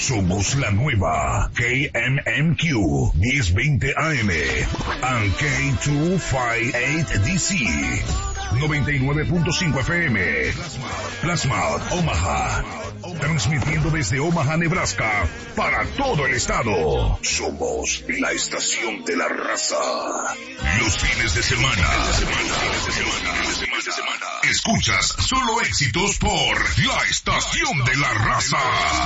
Somos la nueva KMMQ 1020 AM and K258DC 99.5 FM. Plasma, Omaha. Transmitiendo desde Omaha, Nebraska, para todo el estado. Somos la estación de la raza. Los fines de semana. Escuchas solo éxitos por la estación de la raza.